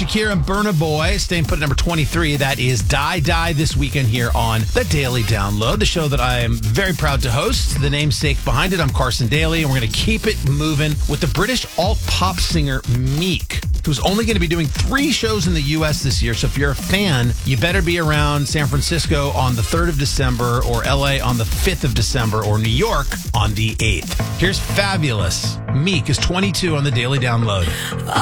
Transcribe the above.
Shakira and Burna Boy staying put at number 23. That is Die Die this weekend here on The Daily Download, the show that I am very proud to host. The namesake behind it, I'm Carson Daly, and we're going to keep it moving with the British alt-pop singer Meek, who's only going to be doing 3 shows in the U.S. this year. So if you're a fan, you better be around San Francisco on the 3rd of December, or L.A. on the 5th of December, or New York on the 8th. Here's Fabulous. Meek is 22 on The Daily Download.